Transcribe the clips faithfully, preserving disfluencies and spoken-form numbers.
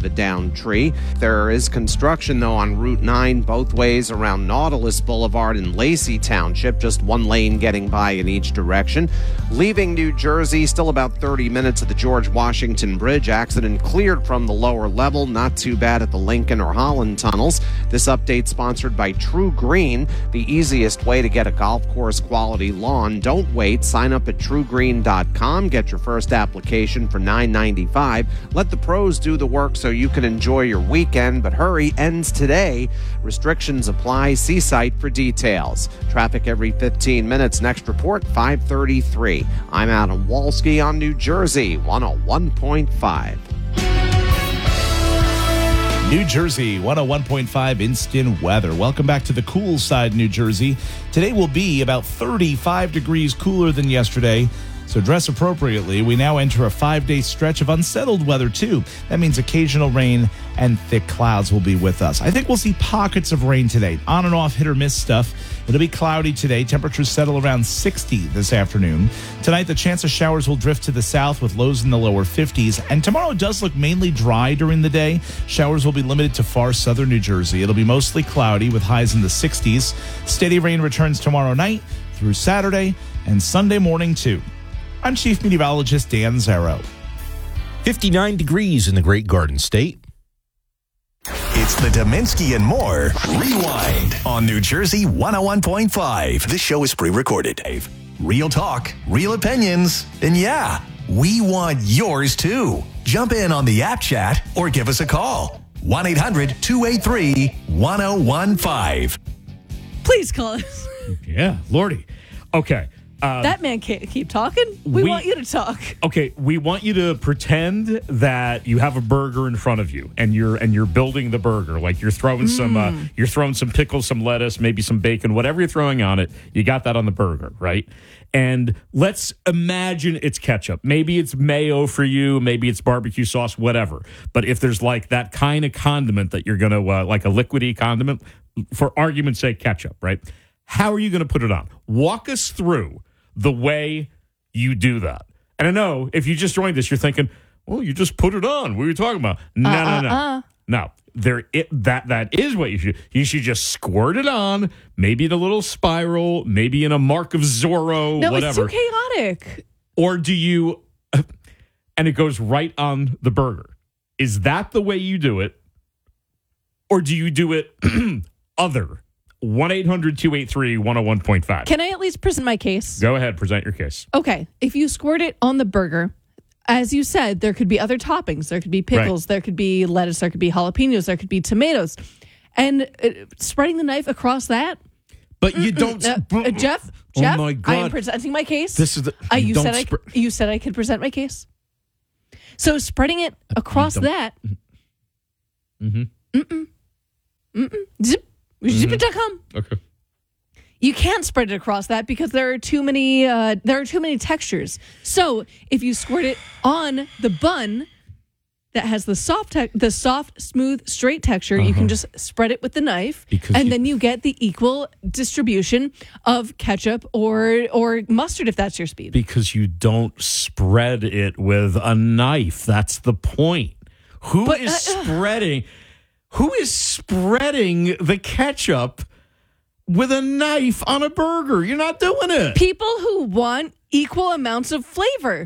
of a downed tree. There is construction, though, on Route nine both ways around Nautilus Boulevard in Lacey Township, just one lane getting by in each direction. Leaving New Jersey, still about thirty minutes at the George Washington Bridge. Accident cleared from the lower level, not too bad at the Lincoln or Holland tunnels. This update sponsored by True Green, the easiest way to get a golf course quality lawn. Don't wait. Sign up at true green dot com. Get your first application for nine ninety-five. Let the pros do the work so you can enjoy your weekend, but hurry, ends today. Restrictions apply. See site for details. Traffic every fifteen minutes. Next report, five thirty-three. I'm Adam Walski on New Jersey, one oh one point five. New Jersey, one oh one point five instant weather. Welcome back to the cool side, New Jersey. Today will be about thirty-five degrees cooler than yesterday, so dress appropriately. We now enter a five-day stretch of unsettled weather, too. That means occasional rain and thick clouds will be with us. I think we'll see pockets of rain today. On and off, hit or miss stuff. It'll be cloudy today. Temperatures settle around sixty this afternoon. Tonight, the chance of showers will drift to the south with lows in the lower fifties. And tomorrow does look mainly dry during the day. Showers will be limited to far southern New Jersey. It'll be mostly cloudy with highs in the sixties. Steady rain returns tomorrow night through Saturday and Sunday morning, too. I'm Chief Meteorologist Dan Zarrow. fifty-nine degrees in the Great Garden State. It's the Dominski and More Rewind on New Jersey one oh one point five. This show is pre-recorded. Real talk, real opinions, and yeah, we want yours too. Jump in on the app chat or give us a call. one eight hundred two eight three one oh one five. Please call us. Yeah, Lordy. Okay. Um, that man can't keep talking. We, we want you to talk. Okay, we want you to pretend that you have a burger in front of you, and you're and you're building the burger. Like you're throwing mm. some, uh, you're throwing some pickles, some lettuce, maybe some bacon, whatever you're throwing on it. You got that on the burger, right? And let's imagine it's ketchup. Maybe it's mayo for you. Maybe it's barbecue sauce, whatever. But if there's like that kind of condiment that you're gonna uh, like a liquidy condiment, for argument's sake, ketchup, right? How are you going to put it on? Walk us through the way you do that. And I know if you just joined us, you're thinking, well, you just put it on. What are you talking about? No, uh, no, no. Uh, uh. No, there, it, that, that is what you should. You should just squirt it on, maybe in a little spiral, maybe in a Mark of Zorro, no, whatever. No, it's too chaotic. Or do you, and it goes right on the burger. Is that the way you do it? Or do you do it other? one eight hundred two eight three one oh one point five. Can I at least present my case? Go ahead, present your case. Okay. If you squirt it on the burger, as you said, there could be other toppings. There could be pickles. Right. There could be lettuce. There could be jalapenos. There could be tomatoes. And uh, spreading the knife across that. But you don't. Uh, uh, Jeff, Jeff, oh my God. I am presenting my case. This is the, uh, you, said sp- I, you said I could present my case. So spreading it across that. Mm-hmm. Mm-mm. Mm-mm. Zip. Zip it dot com. Okay. You can't spread it across that because there are too many. Uh, there are too many textures. So if you squirt it on the bun that has the soft, te- the soft, smooth, straight texture, uh-huh. you can just spread it with the knife, because and you- then you get the equal distribution of ketchup or or mustard if that's your speed. Because you don't spread it with a knife. That's the point. Who but, is uh, spreading? Who is spreading the ketchup with a knife on a burger? You're not doing it. People who want equal amounts of flavor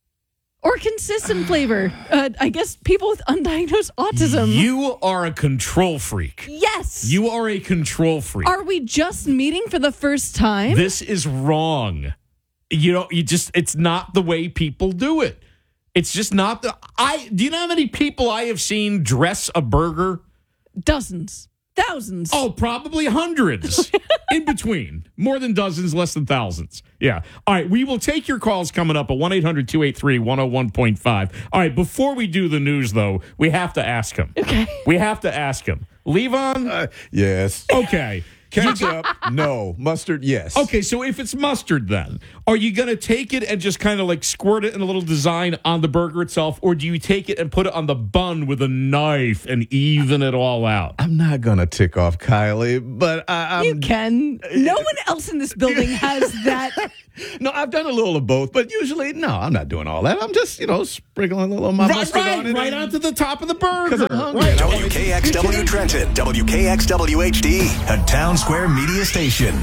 or consistent flavor. Uh, I guess people with undiagnosed autism. You are a control freak. Yes. You are a control freak. Are we just meeting for the first time? This is wrong. You know, you just, it's not the way people do it. It's just not the, I, do you know how many people I have seen dress a burger? Dozens. Thousands. Oh, probably hundreds. In between. More than dozens, less than thousands. Yeah. All right, we will take your calls coming up at one eight hundred two eight three one oh one point five. All right, before we do the news, though, we have to ask him. Okay. We have to ask him. Levon? Uh, yes. Okay. Ketchup, no. Mustard, yes. Okay, so if it's mustard, then are you going to take it and just kind of like squirt it in a little design on the burger itself, or do you take it and put it on the bun with a knife and even it all out? I'm not going to tick off Kylie, but I, I'm... You can. No one else in this building has that. No, I've done a little of both, but usually, no, I'm not doing all that. I'm just, you know, sprinkling a little of my Right, mustard right, on it. right and- onto the top of the burger. 'Cause I'm hungry. Right. W K X W Trenton, W K X W H D, a Town Square media station.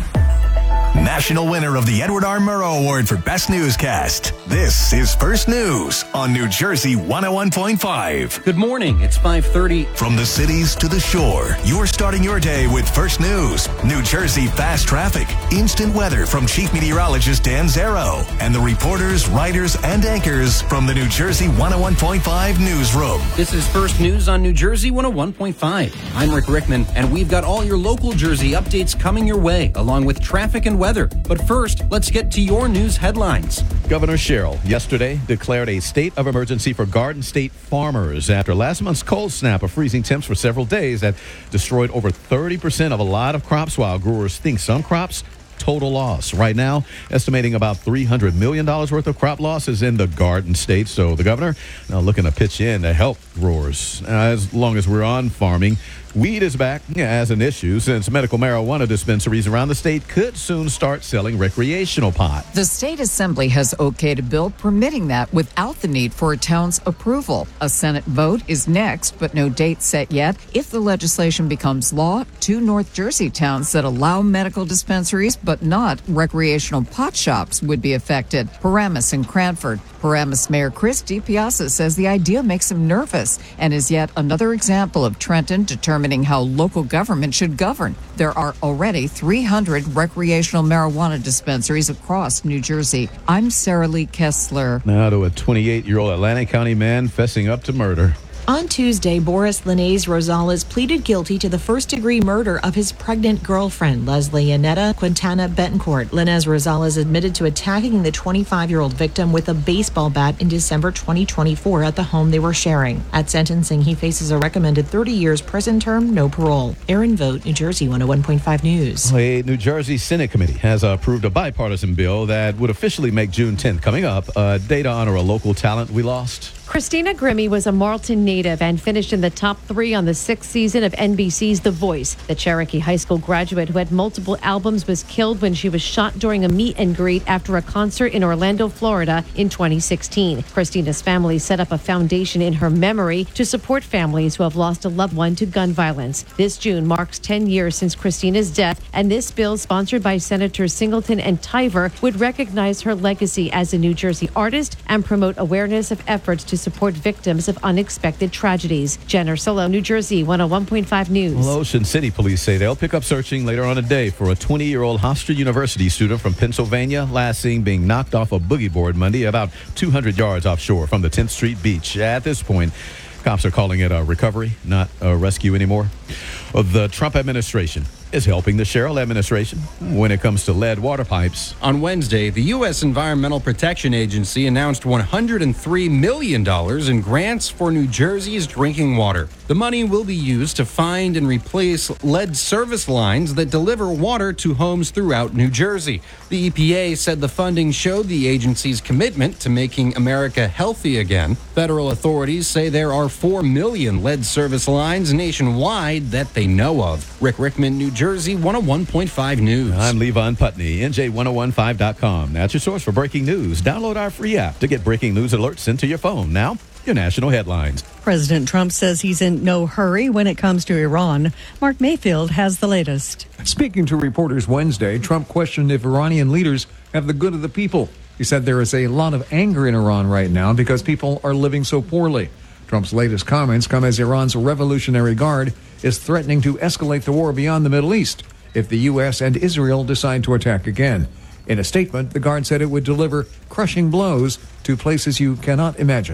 National winner of the Edward R. Murrow Award for Best Newscast. This is First News on New Jersey one oh one point five. Good morning. It's five thirty. From the cities to the shore, you're starting your day with First News. New Jersey fast traffic, instant weather from Chief Meteorologist Dan Zero, and the reporters, writers, and anchors from the New Jersey one oh one point five newsroom. This is First News on New Jersey one oh one point five. I'm Rick Rickman, and we've got all your local Jersey updates coming your way, along with traffic and weather. But first, let's get to your news headlines. Governor Sherrill yesterday declared a state of emergency for Garden State farmers after last month's cold snap of freezing temps for several days that destroyed over thirty percent of a lot of crops, while growers think some crops total loss. Right now, estimating about three hundred million dollars worth of crop losses in the Garden State. So the governor now looking to pitch in to help growers. As long as we're on farming, weed is back as an issue since medical marijuana dispensaries around the state could soon start selling recreational pot. The state assembly has okayed a bill permitting that without the need for a town's approval. A Senate vote is next, but no date set yet. If the legislation becomes law, two North Jersey towns that allow medical dispensaries but not recreational pot shops would be affected: Paramus and Cranford. Paramus Mayor Chris DiPiazza says the idea makes him nervous and is yet another example of Trenton determining how local government should govern. There are already three hundred recreational marijuana dispensaries across New Jersey. I'm Sarah Lee Kessler. Now to a twenty-eight-year-old Atlantic County man fessing up to murder. On Tuesday, Boris Linnaeus Rosales pleaded guilty to the first-degree murder of his pregnant girlfriend, Leslie Annetta Quintana Betancourt. Linnaeus Rosales admitted to attacking the twenty-five-year-old victim with a baseball bat in December twenty twenty-four at the home they were sharing. At sentencing, he faces a recommended thirty years prison term, no parole. Aaron Vogt, New Jersey one oh one point five News. A New Jersey Senate committee has approved a bipartisan bill that would officially make June tenth coming up a day to honor a local talent we lost. Christina Grimmie was a Marlton native and finished in the top three on the sixth season of N B C's The Voice. The Cherokee High School graduate who had multiple albums was killed when she was shot during a meet and greet after a concert in Orlando, Florida in twenty sixteen. Christina's family set up a foundation in her memory to support families who have lost a loved one to gun violence. This June marks ten years since Christina's death, and this bill, sponsored by Senators Singleton and Tiver, would recognize her legacy as a New Jersey artist and promote awareness of efforts to support victims of unexpected tragedies. Jen Ursullo, New Jersey one oh one point five News. Well, Ocean City police say they'll pick up searching later on today for a twenty-year-old Hofstra University student from Pennsylvania, last seen being knocked off a boogie board Monday about two hundred yards offshore from the tenth Street beach. At this point, cops are calling it a recovery, not a rescue anymore. The Trump administration is helping the Sherrill administration when it comes to lead water pipes. On Wednesday, the U S Environmental Protection Agency announced one hundred three million dollars in grants for New Jersey's drinking water. The money will be used to find and replace lead service lines that deliver water to homes throughout New Jersey. The E P A said the funding showed the agency's commitment to making America healthy again. Federal authorities say there are four million lead service lines nationwide that they know of. Rick Rickman, New Jersey one oh one point five News. I'm Levon Putney, N J ten fifteen dot com. That's your source for breaking news. Download our free app to get breaking news alerts sent to your phone. Now, your national headlines. President Trump says he's in no hurry when it comes to Iran. Mark Mayfield has the latest. Speaking to reporters Wednesday, Trump questioned if Iranian leaders have the good of the people. He said there is a lot of anger in Iran right now because people are living so poorly. Trump's latest comments come as Iran's Revolutionary Guard is threatening to escalate the war beyond the Middle East if the U S and Israel decide to attack again. In a statement, the Guard said it would deliver crushing blows to places you cannot imagine.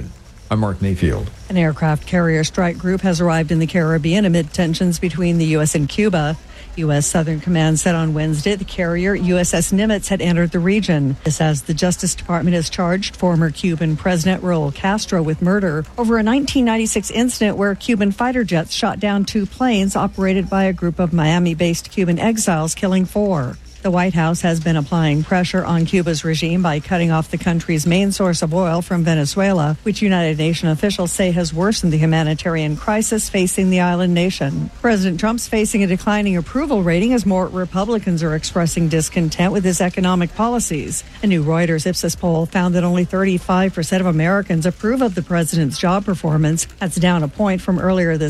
I'm Mark Mayfield. An aircraft carrier strike group has arrived in the Caribbean amid tensions between the U S and Cuba. U S. Southern Command said on Wednesday the carrier U S S Nimitz had entered the region. This as the Justice Department has charged former Cuban President Raul Castro with murder over a nineteen ninety-six incident where Cuban fighter jets shot down two planes operated by a group of Miami-based Cuban exiles, killing four. The White House has been applying pressure on Cuba's regime by cutting off the country's main source of oil from Venezuela, which United Nations officials say has worsened the humanitarian crisis facing the island nation. President Trump's facing a declining approval rating as more Republicans are expressing discontent with his economic policies. A new Reuters Ipsos poll found that only thirty-five percent of Americans approve of the president's job performance. That's down a point from earlier this